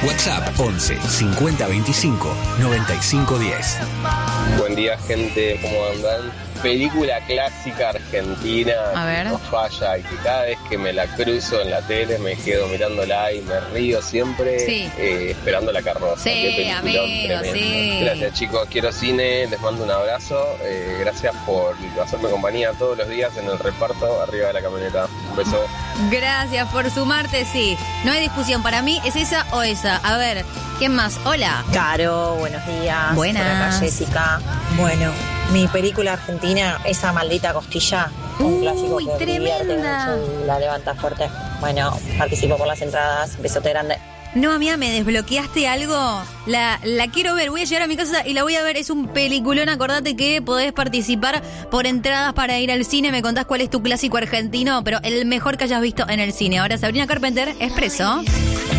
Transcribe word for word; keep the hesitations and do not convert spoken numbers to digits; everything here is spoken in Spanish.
WhatsApp once cincuenta veinticinco noventa y cinco diez. Buen día, gente, ¿cómo andan? Película clásica argentina A ver. que no falla y que cada vez que me la cruzo en la tele me quedo mirándola y me río siempre, Sí. eh, esperando la carroza. Sí, Qué peliculón amigo, tremendo. sí. Gracias, chicos, quiero cine, les mando un abrazo, eh, gracias por hacerme compañía todos los días en el reparto arriba de la camioneta. Un beso. Gracias por sumarte, sí. No hay discusión, para mí es esa o esa. A ver, ¿quién más? Hola. Caro, buenos días. Buenas. Por acá Jessica. Bueno, mi película argentina, Esa maldita costilla, un Uy, clásico que me divierte tremenda. mucho y la levanta fuerte. Bueno, participo por las entradas. Besote grande. No, amiga, me desbloqueaste algo. La, la quiero ver. Voy a llegar a mi casa y la voy a ver. Es un peliculón. Acordate que podés participar por entradas para ir al cine. Me contás cuál es tu clásico argentino, pero el mejor que hayas visto en el cine. Ahora Sabrina Carpenter, Expreso.